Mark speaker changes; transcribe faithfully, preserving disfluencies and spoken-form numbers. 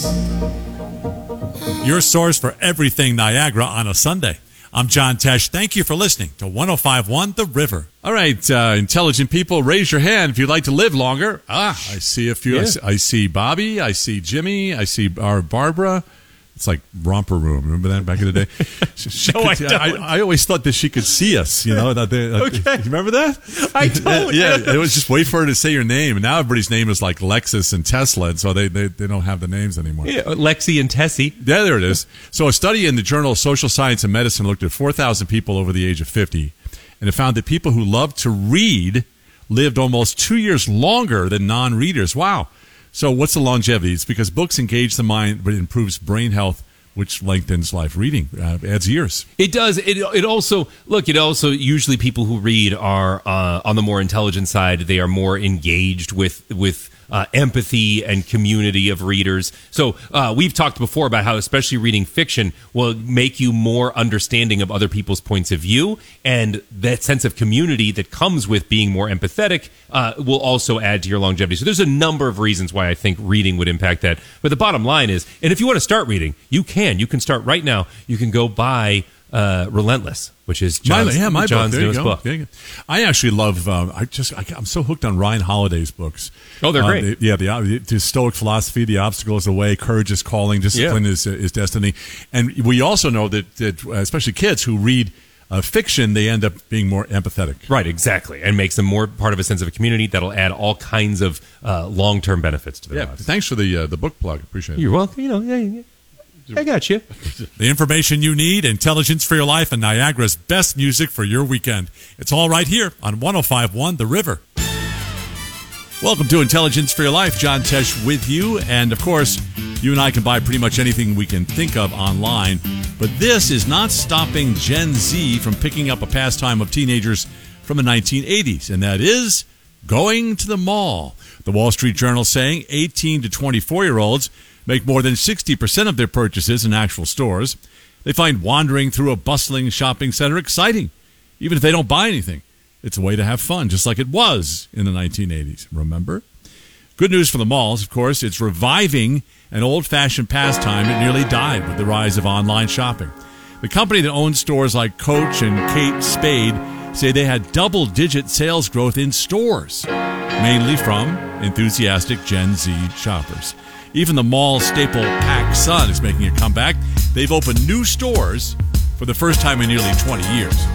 Speaker 1: Your source for everything Niagara on a Sunday. I'm John Tesh. Thank you for listening to one oh five point one The River. All right, uh, intelligent people, raise your hand if you'd like to live longer. Ah, I see a few.
Speaker 2: Yeah.
Speaker 1: I, see, I see Bobby. I see Jimmy. I see our Barbara. It's like Romper Room. Remember that back in the day? She, she
Speaker 2: No,
Speaker 1: could,
Speaker 2: I don't.
Speaker 1: I, I always thought that she could see us. You know, that they, that,
Speaker 2: Okay.
Speaker 1: you remember that?
Speaker 2: I don't.
Speaker 1: Yeah, it was just wait for her to say your name, and now everybody's name is like Lexus and Tesla, and so they they, they don't have the names anymore.
Speaker 2: Yeah, Lexi and Tessie.
Speaker 1: Yeah, there it is. So a study in the Journal of Social Science and Medicine looked at four thousand people over the age of fifty, and it found that people who loved to read lived almost two years longer than non-readers. Wow. So what's the longevity? It's because books engage the mind, but it improves brain health, which lengthens life. Reading uh, adds years.
Speaker 2: It does. It it also look. It also usually people who read are uh, on the more intelligent side. They are more engaged with with uh, empathy and community of readers. So uh, we've talked before about how especially reading fiction will make you more understanding of other people's points of view, and that sense of community that comes with being more empathetic uh, will also add to your longevity. So there's a number of reasons why I think reading would impact that. But the bottom line is, and if you want to start reading, you can. You can start right now. You can go buy uh, Relentless, which is John's,
Speaker 1: my, yeah, my
Speaker 2: John's
Speaker 1: book. There you
Speaker 2: newest
Speaker 1: go.
Speaker 2: book.
Speaker 1: There you go. I actually love. Um, I just. I, I'm so hooked on Ryan Holiday's books.
Speaker 2: Oh, they're
Speaker 1: Uh,
Speaker 2: great.
Speaker 1: the- yeah, the, the Stoic philosophy, the obstacle is the way, courage is calling, discipline
Speaker 2: Yeah.
Speaker 1: is is destiny, and we also know that that uh, especially kids who read uh, fiction, they end up being more empathetic.
Speaker 2: Right, exactly, and makes them more part of a sense of a community that'll add all kinds of uh, long-term benefits to their
Speaker 1: Yeah.
Speaker 2: lives.
Speaker 1: Thanks for the uh, the book plug. Appreciate it.
Speaker 2: You're welcome. You know, yeah, yeah. I got you.
Speaker 1: The information you need, intelligence for your life, and Niagara's best music for your weekend. It's all right here on one oh five point one The River. Welcome to Intelligence for Your Life. John Tesh with you. And, of course, you and I can buy pretty much anything we can think of online. But this is not stopping Gen Z from picking up a pastime of teenagers from the nineteen eighties, and that is going to the mall. The Wall Street Journal saying eighteen to twenty-four-year-olds make more than sixty percent of their purchases in actual stores. They find wandering through a bustling shopping center exciting, even if they don't buy anything. It's a way to have fun, just like it was in the nineteen eighties, remember? Good news for the malls, of course. It's reviving an old-fashioned pastime that nearly died with the rise of online shopping. The company that owns stores like Coach and Kate Spade say they had double-digit sales growth in stores, mainly from enthusiastic Gen Z shoppers. Even the mall staple PacSun is making a comeback. They've opened new stores for the first time in nearly twenty years.